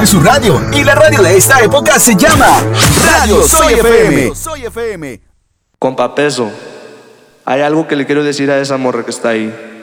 su radio. Y la radio de esta época se llama Radio Soy FM. Compa Peso, hay algo que le quiero decir a esa morra que está ahí.